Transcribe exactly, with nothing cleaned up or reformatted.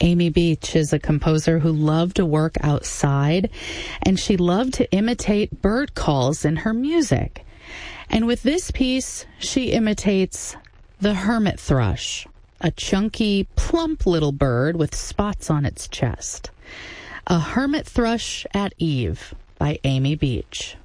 Amy Beach is a composer who loved to work outside, and she loved to imitate bird calls in her music. And with this piece, she imitates the hermit thrush, a chunky, plump little bird with spots on its chest. A Hermit Thrush at Eve by Amy Beach.